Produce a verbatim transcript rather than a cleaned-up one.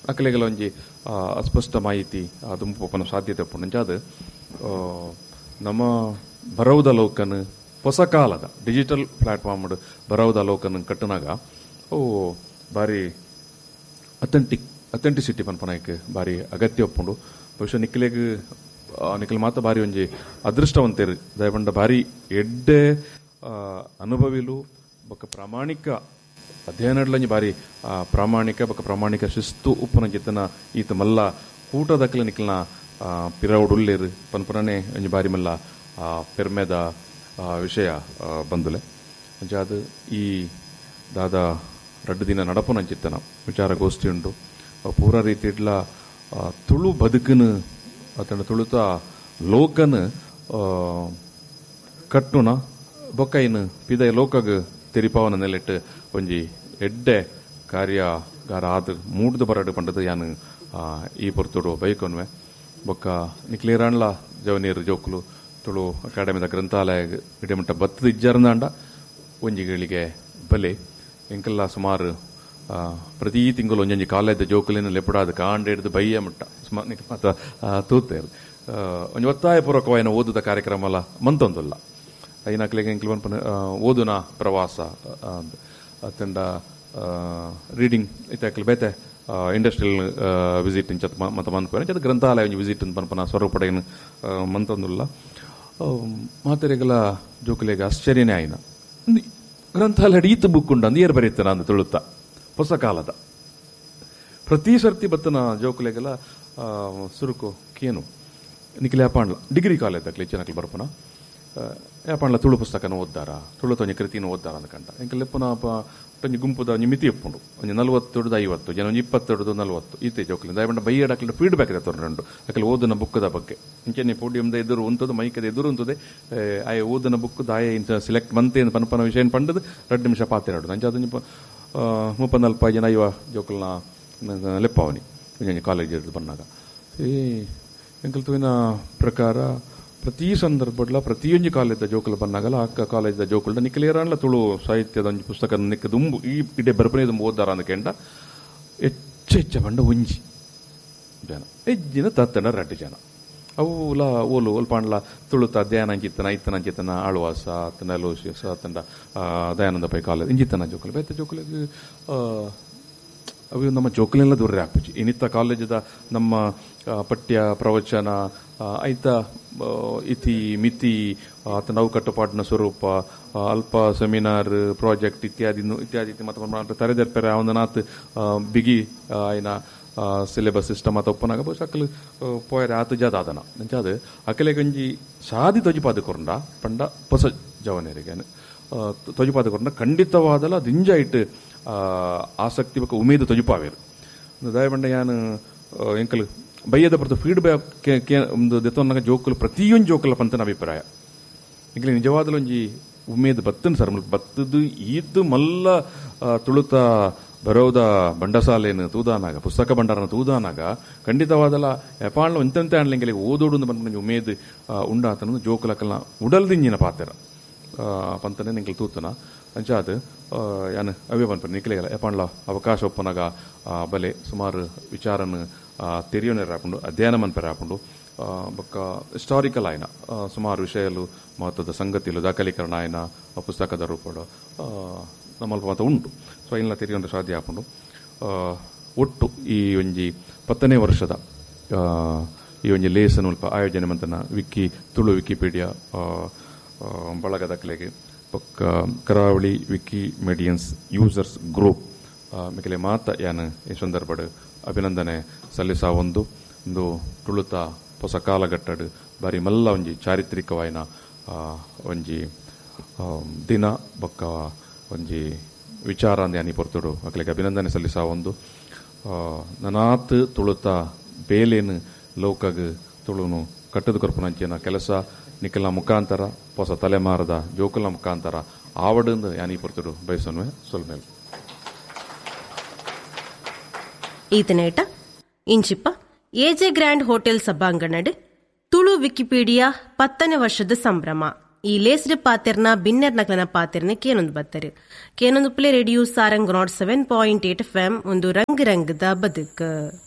ಅಕಲೆಗಳ ಒಂಜಿ ಅಸ್ಪಷ್ಟ ಮಾಹಿತಿ ಅದು ಪೋಪನ ಸಾಧ್ಯತೆ ಉಪ್ಪುಂಡು. ಅದು ನಮ್ಮ ಬರವುದ ಲೋಕನ್ ಹೊಸ ಕಾಲದ ಡಿಜಿಟಲ್ ಪ್ಲಾಟ್ಫಾರ್ಮ್ ಬರವುದ ಲೋಕನ್ ಕಟ್ಟಿನಾಗ ಓ ಬಾರಿ ಅಥೆಂಟಿಕ್ ಅಥೆಂಟಿಸಿಟಿ ಪನ್ಪನಾಯ್ಕೆ ಬಾರಿ ಅಗತ್ಯ ಒಪ್ಪುಂಡು. ಬಹುಶಃ ನಿಖಿಲೆಗ್ ನಿಖಿಲ್ ಮಾತ ಬಾರಿ ಒಂಜಿ ಅದೃಷ್ಟವಂತೇರು ದಯಪಂಡ ಬಾರಿ ಎಡ್ಡೆ ಅನುಭವಿಲು ಬೊಕ್ಕ ಪ್ರಾಮಾಣಿಕ ಅಧ್ಯಯನಡ್ಲಂಜಿ ಬಾರಿ ಪ್ರಾಮಾಣಿಕ ಬೊಕ್ಕ ಪ್ರಾಮಾಣಿಕ ಶಿಸ್ತು ಉಪ್ಪುನ ಜಿತ್ತನ ಈತ ಮಲ್ಲ ಕೂಟದಕ್ಲ ನಿಖಿಲ್ನ ಪಿರವುಡುಲ್ಲೇರು ಪನ್ಪನೇ ಒಂಜಿ ಬಾರಿ ಮಲ್ಲ ಪೆರ್ಮೆದ ವಿಷಯ ಬಂದುಲೆ ಅದು ಈ ದಾದ ರಡ್ಡು ದಿನ ನಡಪುನ ಚಿತ್ತನ ವಿಚಾರ ಗೋಷ್ಠಿ ಉಂಟು. ಪೂರ ರೀತಿ ಇಡ್ಲ ತುಳು ಬದುಕನು ಅತನ ತುಳುತ ಲೋಕನ್ ಕಟ್ಟುನ ಬೊಕ್ಕೈನ್ ಪಿದ ಲೋಕಗ್ ತೆರಿಪಾವನ ನೆಲೆಟ್ಟು ಒಂಜಿ ಎಡ್ಡೆ ಕಾರ್ಯಗಾರ ಆದ ಮೂಡ್ದು ಬರಡು ಪಂಡದು ಯಾನು ಈ ಪೊರ್ತುಡು ಬೈಕೊನ್ವೆ. ಬೊಕ್ಕ ನಿಕ್ಲೇರಾಣ್ಲ ಜವನೀರು ಜೋಕುಲು ತುಳು ಅಕಾಡೆಮಿದ ಗ್ರಂಥಾಲಯ ಇಡಮಟ್ಟ ಬತ್ತದ ಇಜ್ಜಾರಂದಾಂಡ ಒಂಜಿಗಳಿಗೆ ಬಲೆ ಎಂಕಲ್ಲ ಸುಮಾರು ಪ್ರತಿ ತಿಂಗಳು ಒಂಜೊಂಜಿ ಕಾಲೇಜ್ ಜೋಕುಲಿನ ಲೆಪಡಾದ ಕಾಂಡ ಹಿಡಿದು ಬೈಯ ಮಟ್ಟ ಮತ್ತ ತೂತೇರು ಒಂಜಿ ಒತ್ತಾಯಪೂರ್ವಕವಾಯಿನ ಓದುದ ಕಾರ್ಯಕ್ರಮ ಮಂತೊಂದುಲ್ಲ ಐನಾಕ್ಲೆಗೆ ಎಂಕ್ಲು ಪನ್ಪನ ಓದುನ ಪ್ರವಾಸ ಅತ್ತಂಡ ರೀಡಿಂಗ್ ಇತ್ತಾಕ್ಲು ಬೇತೆ ಇಂಡಸ್ಟ್ರಿಯಲ್ ವಿಸಿಟ್ ಇಂಚ ಮತ ಮನ್ಪೇನೆ ಅದು ಗ್ರಂಥಾಲಯ ಒಂಜಿ ವಿಸಿಟ್ ಪನ್ಪನ ಸ್ವರೂಪಡೆಯನ್ನು ಮಂತೊಂದುಲ್ಲ. ಮಾತೆರೆಗಳ ಜೋಕುಲೆಗೆ ಆಶ್ಚರ್ಯನೇ ಆಯ್ನ ಗ್ರಂಥಾಲಯ ಈತ ಬುಕ್ ಉಂಡು ಅಂದು ಏರ್ ಬರೀತಾನ ಅಂದು ತುಳುತ್ತ ಹೊಸ ಕಾಲದ ಪ್ರತಿ ಸರ್ತಿ ಬತ್ತನ ಜೋಕುಲೆಗೆಲ್ಲ ಸುರುಕು ಕೇನು ನಿಖಿಲ್ ಯಾಪಾಂಡ್ಲ ಡಿಗ್ರಿ ಕಾಲೇಜ್ ಲೆಚ್ಚನಕ್ಲು ಬರ್ಪನ ಯಾಪಾಂಡ್ಲ ತುಳು ಪುಸ್ತಕನ ಓದ್ದಾರ ತುಳು ತೊಂಜಿ ಕೃತಿನ ಓದ್ದಾರ ಅಂದ್ಕಂಡ ಎಂಕಲ್ ಲೆಪ್ಪನ ಒಂಜಿ ಗುಂಪುದ ಒಂಜಿ ಮಿತಿ ಎಪ್ಪುಂಡು ಒಂಜಿ ನಲ್ವತ್ತು ಹಿಡಿದು ಐವತ್ತು ಜನ ಒಂಜಿ ಇಪ್ಪತ್ತು ಹಿಡಿದು ನಲ್ವತ್ತು ಈತೆ ಜೋಕುಲಿಂದ ದಯಪಂಡ ಬೈಯಡ್ ಹಾಕಲಿಂದ ಫೀಡ್ಬ್ಯಾಕ್ ಇದೆ ತೊಂಡು ಅಕಲ್ ಓದಿನ ಬುಕ್ಕದ ಬಗ್ಗೆ ಇಂಚೆ ಪೋಡಿಯಮ್ದ ಎದುರು ಉಂಟದು ಮೈಕದ ಎದುರು ಉಂಟದೆ ಆಯ ಓದಿನ ಬುಕ್ ದಾಯ ಇಂಚ ಸಿಲೆಕ್ಟ್ ಮಂತೆ ಪನ್ಪನ ವಿಷಯ ಪಂಡದು ಎರಡು ನಿಮಿಷ ಪಾತ್ರೆಡು ನಂಚ ಅದು ಮುಪ್ಪ ನಲ್ಪ ಜನ ಐವ ಜೋಕಲ್ನ ಲೆಪ್ಪವನಿ ಒಂಜಿ ಕಾಲೇಜ್ ಹಿಡಿದು ಬಂದಾಗ ಈ ಎಂಕಲ್ ತುವಿನ ಪ್ರಕಾರ ಪ್ರತಿ ಸಂದರ್ಭಡ್ಲ ಪ್ರತಿಯೊಂದು ಕಾಲೇಜ್ ಜೋಕುಲು ಬಂದಾಗಲ್ಲ ಅಕ್ಕ ಕಾಲೇಜ್ ಜೋಕುಲ್ಡ ನಿಖಲೇರಲ್ಲ ತುಳು ಸಾಹಿತ್ಯದ ಒಂದು ಪುಸ್ತಕ ನಿಕ್ಕ ದುಂಬು ಈ ಇಡೇ ಬರ್ಪನೆ ದುಂಬು ಓದ್ದಾರ ಅಂದ್ಕೆಂಡ ಹೆಚ್ಚು ಹೆಚ್ಚ ಬಂಡ ಒಂಜಿ ಜನ ಹೆಜ್ಜಿನ ತತ್ತಂಡ ರಡ್ಡು ಜನ ಅವುಲ ಓಲು ಓಲ್ಪಾಂಡ್ಲ ತುಳುತ ಧ್ಯಾನ ಅಂಚಿತ್ತನ ಐತನ ಅಂಚಿತ್ತನ ಆಳ್ವಾಸ ಅತ್ತನ ಲೋಶಿಯಸ ಅತ್ತಂಡ ದಯಾನಂದ ಪೈ ಕಾಲೇಜ್ ಇಂಜಿತ್ತನ ಜೋಕುಲು ಬೇತೆ ಜೋಕುಲಿಗೆ ಅವು ನಮ್ಮ ಜೋಕುಲೆಲ್ಲ ದೂರ ಹಾಪುಜಿ ಇನ್ನಿತ್ತ ಕಾಲೇಜದ ನಮ್ಮ ಪಠ್ಯ ಪ್ರವಚನ ಐತ ಇತಿ ಮಿತಿ ಆತ ನಾವು ಕಟ್ಟುಪಾಡಿನ ಸ್ವರೂಪ ಅಲ್ಪ ಸೆಮಿನಾರ್ ಪ್ರಾಜೆಕ್ಟ್ ಇತ್ಯಾದಿ ಇತ್ಯಾದಿ ಮತ್ತೆ ತರೆದೆರ್ಪೆರೆ ಅವನಾತ್ ಬಿಗಿ ಆಯ್ನ ಸಿಲೆಬಸ್ ಸಿಸ್ಟಮ್ ಆತ ಒಪ್ಪನಾಗ ಬಹುಶಃ ಅಕ್ಕಲು ಪೋಯರೆ ಆತ ಜಾದಾದನ ನಂಚಾದ ಅಕಲೆ ಗಂಜಿ ಸಾದಿ ತೊಜಿಪಾದ ಕೊರಂಡ ಪಂಡ ಹೊಸ ಜವನೇರಿಗೆ ತೊಜಿಪಾದ ಕೊರಂಡ ಖಂಡಿತವಾದಲ್ಲ ದಿಂಜ ಇಟ್ಟು ಆಸಕ್ತಿ ಬಗ್ಗೆ ಉಮೇದು ತೊಜಿಪಾವೇರು ದಯಪಂಡ ಯಾನು ಎಂಕಲ್ ಬೈಯದ ಬರ್ತು ಫೀಡ್ಬ್ಯಾಕ್ ಒಂದು ದೆತ್ತೊಂದಾಗ ಜೋಕುಲು ಪ್ರತಿಯೊಂದು ಜೋಕುಲ ಪಂತನ ಅಭಿಪ್ರಾಯ ಎಂಕಲ್ ನಿಜವಾದಲು ಒಂಜಿ ಉಮೇದು ಬತ್ತನ್ ಸರ್ ಬತ್ತದು ಈದ್ದು ಮಲ್ಲ ತುಳುತ ಬರೋದ ಬಂಡಸಾಲೆಯನ್ನು ತೂದಾನಾಗ ಪುಸ್ತಕ ಭಂಡಾರನ ತೂದಾನಾಗ ಖಂಡಿತವಾದಲ್ಲ ಎಪಾಣ್ಲ ಎಂತೆಂತೆ ಆಣ್ಲೆಂಗೆಲಿಗೆ ಓದೋಡು ಬಂದು ಉಮೇದು ಉಂಡಾತನ ಜೋಕುಲಕಲ್ನ ಉಡಲ್ದಿಂಜಿನ ಪಾತ್ರ ಪಂತನೆ ನಿಂಕಲ್ ತೂತನ ಅಂಚಾದ ಯಾನು ಅವೇ ಪನ್ಪನ ನಿಖಲೆಗಲ್ಲ ಎಪಾಣ್ಲ ಅವಕಾಶ ಒಪ್ಪನಾಗ ಬಲೆ ಸುಮಾರು ವಿಚಾರನ ತೆರಿಯೋನೆರ ಹಾಕೊಂಡು ಅಧ್ಯಯನ ಮನ್ಪೆರ ಹಾಕೊಂಡು ಬೊಕ್ಕ ಹಿಸ್ಟಾರಿಕಲ್ ಆಯ್ನ ಸುಮಾರು ವಿಷಯಲು ಮಹತ್ವದ ಸಂಗತಿಲು ದಾಖಲೀಕರಣ ಆಯ್ನ ಪುಸ್ತಕದ ರೂಪಡು ನಮ್ಮಲ್ಪ ಮಾತ ಉಂಟು. ಸೊ ಇಲ್ಲ ತೆರಿಯೋಂದು ಸಾಧ್ಯ ಹಾಕೊಂಡು ಒಟ್ಟು ಈ ಒಂಜಿ ಪತ್ತನೇ ವರ್ಷದ ಈ ಒಂಜಿ ಲೇಸನ್ ಉಲ್ಪ ಆಯೋಜನೆ ಮಂತನ ವಿಕ್ಕಿ ತುಳು ವಿಕಿಪೀಡಿಯಾ ಬಳಗದ ಕಲೆಗೆ ಪಕ್ಕ ಕರಾವಳಿ ವಿಕಿ ಮೀಡಿಯನ್ಸ್ ಯೂಸರ್ಸ್ ಗ್ರೂಪ್ ಮಿಕಲೆ ಮಾತ ಯಾನು ಈ ಸಂದರ್ಭಡ್ ಅಭಿನಂದನೆ ಸಲ್ಲಿಸ ಒಂದು ಒಂದು ತುಳುತ ಹೊಸ ಕಾಲಘಟ್ಟಡ್ ಬಾರಿ ಮಲ್ಲ ಒಂಜಿ ಚಾರಿತ್ರಿಕವಾಯಿನ ಒಂಜಿ ದಿನ ಬೊಕ್ಕ ಒಂಜಿ ವಿಚಾರ ಅಂದ ಯಾನಿ ಪೊರ್ತುಡು ಅಕ್ಲೆಗೆ ಅಭಿನಂದನೆ ಸಲ್ಲಿಸ ಒಂದು ನನಾತ್ ತುಳುತ ಬೇಲೇನು ಲೋಕಗ್ ತುಳುನು ಕಟ್ಟದು ಕೊರ್ಪುನಂಚಿನ ಕೆಲಸ ನಿಖಲ್ನ ಮುಖಾಂತರ ಹೊಸ ತಲೆಮಾರದ ಜೋಕುಲ್ನ ಮುಖಾಂತರ ಆವಡಂದು ಯಾನಿ ಪೊರ್ತುಡು ಬಯಸನ್ವೆ ಸೊಲ್ಮೇಲ್ ಈತನೇಟ ಇಂಚಿಪ್ಪ AJ grand hotel ಸಭಾಂಗಣಡ್ Tulu Wikipedia ಪತ್ತನೇ ವರ್ಷದ ಸಂಭ್ರಮ ಈ ಲೇಸ್ಡ್ ಪಾತೆರ್ನ ಬಿನ್ನರ್ ನಕಲನ ಪಾತೆರ್ನ ಕೇನೊಂದು ಬತ್ತರು ಕೇನೊಂದು play radio Sarang not seven point eight F M ಒಂದು ರಂಗ್ ರಂಗದ ಬದುಕು.